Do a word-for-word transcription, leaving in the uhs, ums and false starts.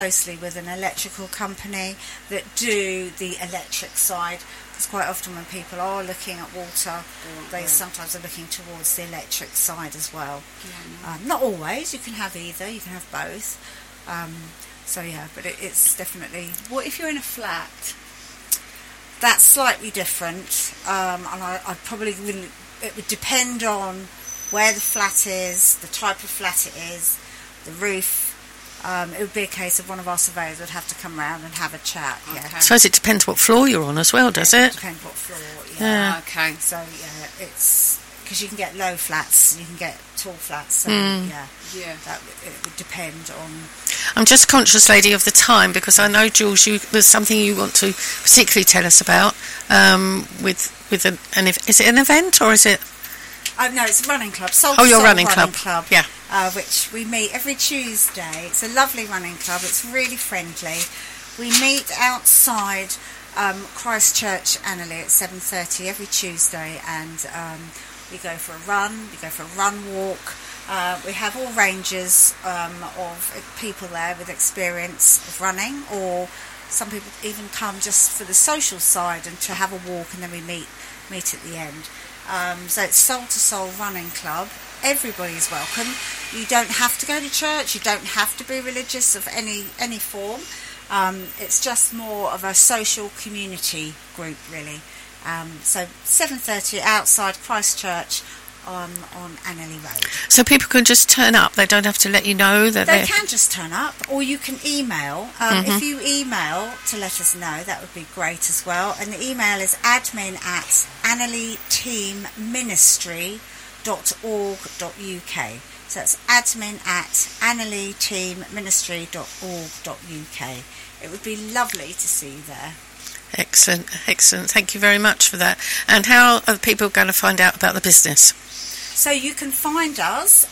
closely with an electrical company that do the electric side, because quite often when people are looking at water, mm-hmm. they sometimes are looking towards the electric side as well. Yeah. Um, not always, you can have either, you can have both. Um, so yeah, but it, it's definitely... What if you're in a flat? That's slightly different, um, and I, I probably wouldn't... It would depend on where the flat is, the type of flat it is, the roof. Um, it would be a case of one of our surveyors would have to come round and have a chat. Okay. Yeah. I suppose it depends what floor you're on as well, does yeah, it? It depends what floor. Yeah. yeah. Okay. So yeah, it's because you can get low flats, you can get tall flats. So mm. yeah, yeah, that it would depend on. I'm just conscious, lady, of the time, because I know, Jules, you, there's something you want to particularly tell us about um, with with an, an is it an event or is it? Oh no, it's a running club. Soul oh, your Soul running, running club. club. Yeah. Uh, which we meet every Tuesday. It's a lovely running club. It's really friendly. We meet outside um, Christchurch Annerley at seven thirty every Tuesday, and um, we go for a run. We go for a run walk. Uh, we have all ranges um, of people there with experience of running, or some people even come just for the social side and to have a walk, and then we meet meet at the end. Um, so it's Soul to Soul Running Club. Everybody is welcome. You don't have to go to church. You don't have to be religious of any any form. Um, it's just more of a social community group, really. Um, so seven thirty outside Christchurch on on Annerley Road. So people can just turn up. They don't have to let you know that they can just turn up, or you can email. Um, mm-hmm. If you email to let us know, that would be great as well. And the email is admin at annerley team ministry dot org dot uk. So that's admin at annerley team ministry dot org dot uk. It would be lovely to see you there. Excellent, excellent. Thank you very much for that. And how are people going to find out about the business? So you can find us